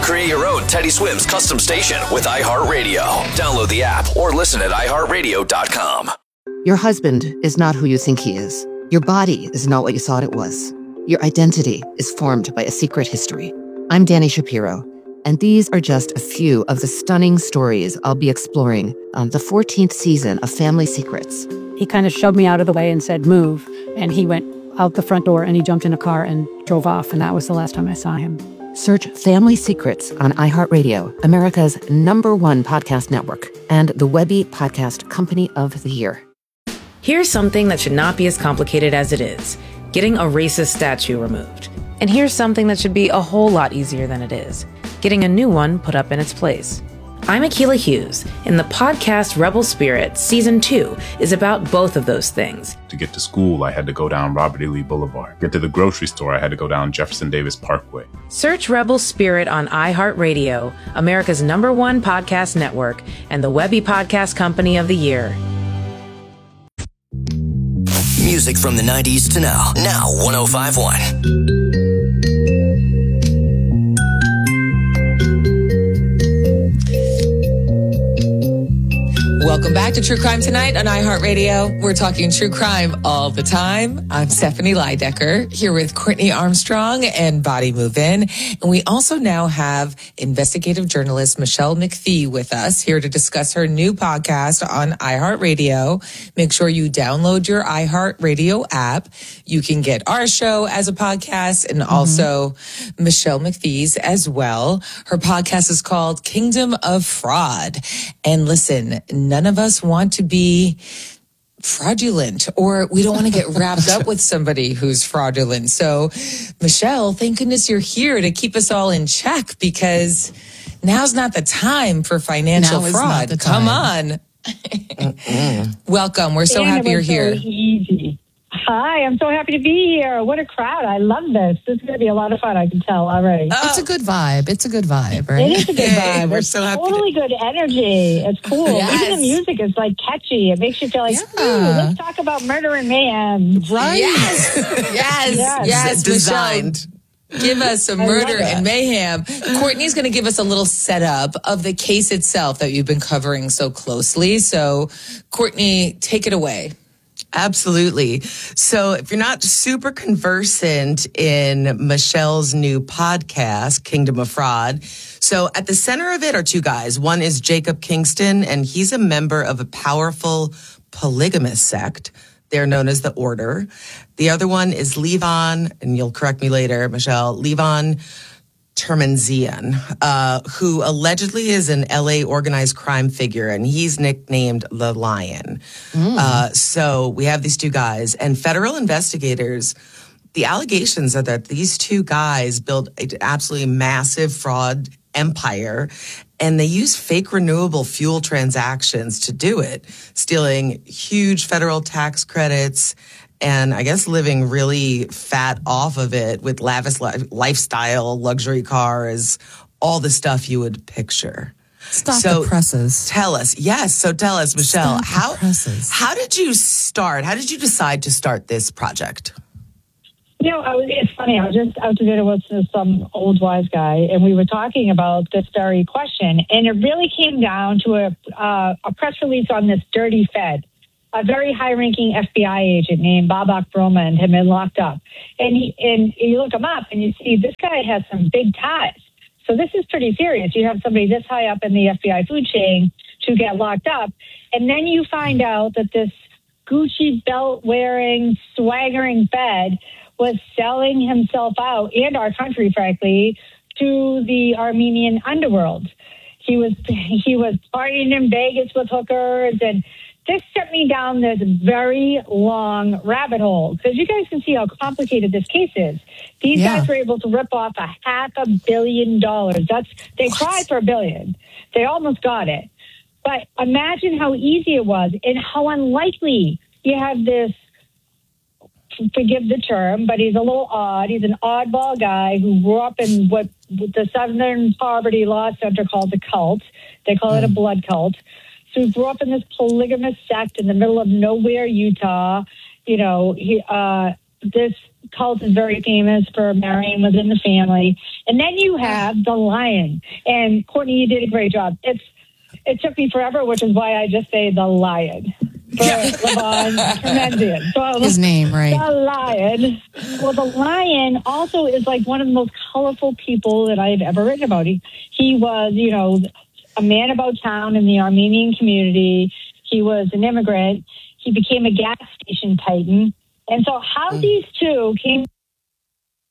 Create your own Teddy Swims custom station with iHeartRadio. Download the app or listen at iHeartRadio.com. Your husband is not who you think he is. Your body is not what you thought it was. Your identity is formed by a secret history. I'm Dani Shapiro, and these are just a few of the stunning stories I'll be exploring on the 14th season of Family Secrets. He kind of shoved me out of the way and said, move. And he went out the front door and he jumped in a car and drove off. And that was the last time I saw him. Search Family Secrets on iHeartRadio, America's #1 podcast network, and the Webby Podcast Company of the Year. Here's something that should not be as complicated as it is: getting a racist statue removed. And here's something that should be a whole lot easier than it is: getting a new one put up in its place. I'm Akilah Hughes, and the podcast Rebel Spirit Season 2 is about both of those things. To get to school, I had to go down Robert E. Lee Boulevard. Get to the grocery store, I had to go down Jefferson Davis Parkway. Search Rebel Spirit on iHeartRadio, America's #1 podcast network, and the Webby Podcast Company of the Year. Music from the 90s to now. Now 105.1. Welcome back to True Crime Tonight on iHeartRadio. We're talking true crime all the time. I'm Stephanie Leidecker here with Courtney Armstrong and Body Move In. And we also now have investigative journalist Michelle McPhee with us here to discuss her new podcast on iHeartRadio. Make sure you download your iHeartRadio app. You can get our show as a podcast and also Michelle McPhee's as well. Her podcast is called Kingdom of Fraud. And listen, none of us want to be fraudulent, or we don't want to get wrapped up with somebody who's fraudulent. So, Michelle, thank goodness you're here to keep us all in check, because now's not the time for financial fraud. Come on. Welcome. We're so happy you're here. So easy. Hi, I'm so happy to be here. What a crowd. I love this. This is going to be a lot of fun, I can tell already. Oh. It's a good vibe. It's a good vibe, right? It is a good vibe. We're it's so happy. Totally good energy. It's cool. Yes. Even the music is like catchy. It makes you feel like, ooh, let's talk about murder and mayhem. Right? Yes. Designed. Michelle, give us some murder and mayhem. Courtney's going to give us a little setup of the case itself that you've been covering so closely. So, Courtney, take it away. Absolutely. So if you're not super conversant in Michelle's new podcast, Kingdom of Fraud, so at the center of it are two guys. One is Jacob Kingston, and he's a member of a powerful polygamous sect. They're known as the Order. The other one is Levon, and you'll correct me later, Michelle, Levon Termanzian, who allegedly is an LA organized crime figure, and he's nicknamed the Lion. So we have these two guys, and federal investigators, the allegations are that these two guys built an absolutely massive fraud empire, and they use fake renewable fuel transactions to do it, stealing huge federal tax credits and I guess living really fat off of it with lavish lifestyle, luxury cars, all the stuff you would picture. Stop the presses. Tell us. Yes. So tell us, Michelle, how did you start? How did you decide to start this project? You know, it's funny. I was just out to dinner with some old wise guy, and we were talking about this very question. And it really came down to a press release on this dirty Fed. A very high-ranking FBI agent named Babak Broman had been locked up. And you look him up and you see this guy has some big ties. So this is pretty serious. You have somebody this high up in the FBI food chain to get locked up. And then you find out that this Gucci belt-wearing, swaggering Fed was selling himself out, and our country, frankly, to the Armenian underworld. He was partying in Vegas with hookers, and this sent me down this very long rabbit hole, because you guys can see how complicated this case is. These guys were able to rip off $500 million. They tried for $1 billion. They almost got it. But imagine how easy it was and how unlikely. You have this, forgive the term, but he's a little odd. He's an oddball guy who grew up in what the Southern Poverty Law Center calls a cult. They call it a blood cult. So he grew up in this polygamous sect in the middle of nowhere, Utah. You know, this cult is very famous for marrying within the family. And then you have the lion. And Courtney, you did a great job. It took me forever, which is why I just say the lion. For Levon Tremendian. So, his name, right? The lion. Well, the lion also is like one of the most colorful people that I've ever written about. He was, you know, a man about town in the Armenian community. He was an immigrant. He became a gas station titan. And so how these two came